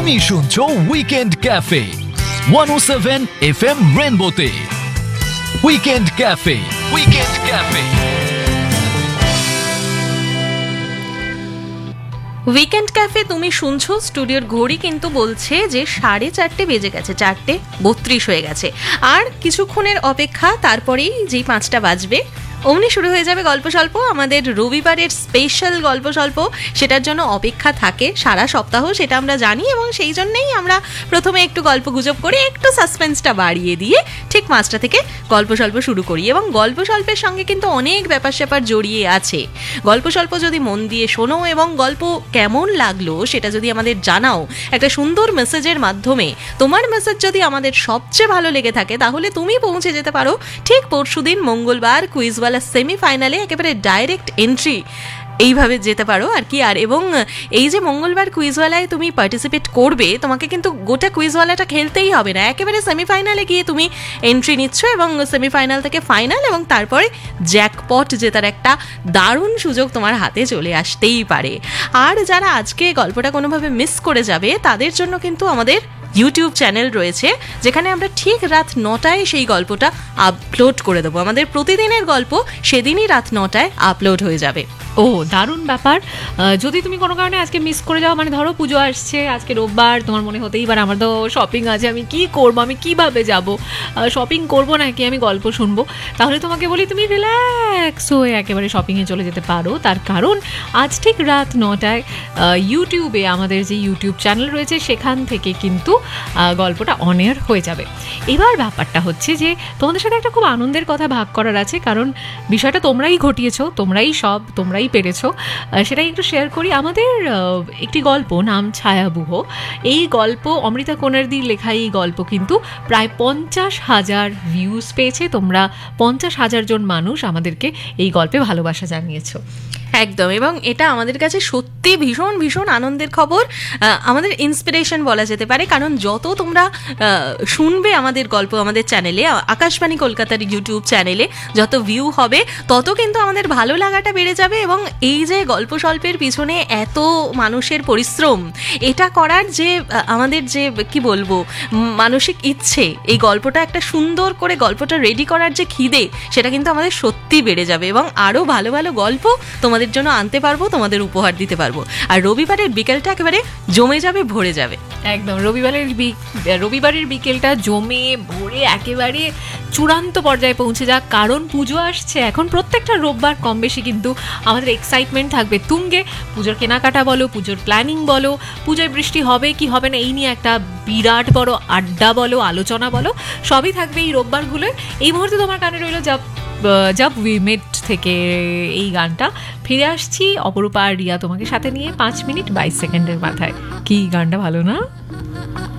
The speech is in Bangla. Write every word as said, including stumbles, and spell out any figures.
তুমি শুনছো উইকেন্ড ক্যাফে ওয়ান ও seven F M রেনবোতে। Weekend cafe weekend cafe weekend cafe তুমি শুনছো। স্টুডিওর ঘড়ি কিন্তু বলছে যে সাড়ে চারটে বেজে গেছে, চারটে বত্রিশ হয়ে গেছে। আর কিছুক্ষণের অপেক্ষা, তারপরেই যেই পাঁচটা বাজবে অমনি শুরু হয়ে যাবে গল্প স্বল্প। আমাদের রবিবারের স্পেশাল গল্প স্বল্প, সেটার জন্য অপেক্ষা থাকে সারা সপ্তাহ, সেটা আমরা জানি, এবং সেই জন্যেই আমরা প্রথমে একটু গল্প গুজব করে একটু সাসপেন্সটা বাড়িয়ে দিয়ে ঠিক পাঁচটা থেকে গল্প স্বল্প শুরু করি। এবং গল্প স্বল্পের সঙ্গে কিন্তু অনেক ব্যাপার স্যাপার জড়িয়ে আছে। গল্প স্বল্প যদি মন দিয়ে শোনো এবং গল্প কেমন লাগলো সেটা যদি আমাদের জানাও একটা সুন্দর মেসেজের মাধ্যমে, তোমার মেসেজ যদি আমাদের সবচেয়ে ভালো লেগে থাকে তাহলে তুমি পৌঁছে যেতে পারো ঠিক পরশুদিন মঙ্গলবার কুইজওয়ালা সেমিফাইনালে, একেবারে ডাইরেক্ট এন্ট্রি এইভাবে যেতে পারো আর কি। আর এবং এই যে মঙ্গলবার কুইজওয়ালায় তুমি পার্টিসিপেট করবে, তোমাকে কিন্তু গোটা কুইজওয়ালাটা খেলতেই হবে না, একেবারে সেমিফাইনালে গিয়ে তুমি এন্ট্রি নিচ্ছ এবং সেমিফাইনাল থেকে ফাইনাল, এবং তারপরে জ্যাকপট জেতার একটা দারুণ সুযোগ তোমার হাতে চলে আসতেই পারে। আর যারা আজকে গল্পটা কোনোভাবে মিস করে যাবে তাদের জন্য কিন্তু আমাদের ইউটিউব চ্যানেল রয়েছে, যেখানে আমরা ঠিক রাত নটায় সেই গল্পটা আপলোড করে দেবো। আমাদের প্রতিদিনের গল্প সেদিনই রাত নটায় আপলোড হয়ে যাবে। ও দারুণ ব্যাপার। যদি তুমি কোনো কারণে আজকে মিস করে যাও, মানে ধরো পুজো আসছে, আজকে রোববার, তোমার মনে হতেই পারে আমার তো শপিং আছে, আমি কি করব, আমি কিভাবে যাব, শপিং করব নাকি আমি গল্প শুনবো, তাহলে তোমাকে বলি তুমি রিল্যাক্স হয়ে একেবারে শপিংয়ে চলে যেতে পারো। তার কারণ আজ ঠিক রাত নটায় ইউটিউবে আমাদের যে ইউটিউব চ্যানেল রয়েছে সেখান থেকে কিন্তু গল্পটা অন এয়ার হয়ে যাবে। এবার ব্যাপারটা হচ্ছে যে তোমাদের সাথে একটা খুব আনন্দের কথা ভাগ করার আছে, কারণ বিষয়টা তোমরাই ঘটিয়েছো, তোমরাই সব, তোমরাই পেরেছো, সেটাই একটু শেয়ার করি। আমাদের একটি গল্প নাম ছায়াবুহ, এই গল্প অমৃতা কোনারদির লেখা এই গল্প কিন্তু প্রায় পঞ্চাশ হাজার ভিউজ পেয়েছে। তোমরা পঞ্চাশ হাজার জন মানুষ আমাদেরকে এই গল্পে ভালোবাসা জানিয়েছো। একদম, এবং এটা আমাদের কাছে সত্যি ভীষণ ভীষণ আনন্দের খবর, আমাদের ইন্সপিরেশন বলা যেতে পারে। কারণ যত তোমরা শুনবে আমাদের গল্প আমাদের চ্যানেলে, আকাশবাণী কলকাতার ইউটিউব চ্যানেলে যত ভিউ হবে তত কিন্তু আমাদের ভালো লাগাটা বেড়ে যাবে। এবং এই যে গল্প স্বল্পের পিছনে এত মানুষের পরিশ্রম, এটা করার যে আমাদের যে কি বলবো মানসিক ইচ্ছে, এই গল্পটা একটা সুন্দর করে গল্পটা রেডি করার যে খিদে, সেটা কিন্তু আমাদের সত্যি বেড়ে যাবে এবং আরও ভালো ভালো গল্প তোমাদের জন্য আনতে পারবো, তোমাদের উপহার দিতে পারবো। আর রবিবারের বিকেলটা একেবারে জমে যাবে, ভরে যাবে। একদম, রবিবারের রবিবারের বিকেলটা জমে ভরে একেবারে চূড়ান্ত পর্যায়ে পৌঁছে যাক, কারণ পুজো আসছে। এখন প্রত্যেকটা রোববার কম বেশি কিন্তু আমাদের এক্সাইটমেন্ট থাকবে তুঙ্গে। পুজোর কেনাকাটা বলো, পুজোর প্ল্যানিং বলো, পুজোয় বৃষ্টি হবে কি হবে না এই নিয়ে একটা বিরাট বড় আড্ডা বলো, আলোচনা বলো, সবই থাকবে এই রোববারগুলোয়। এই মুহূর্তে তোমার কানে রইল যাব জব উই মেট থেকে এই গানটা। ফিরে আসছি অপরূপা আর রিয়া তোমাকে সাথে নিয়ে পাঁচ মিনিট বাইশ সেকেন্ডের মাথায়। কি গানটা ভালো না?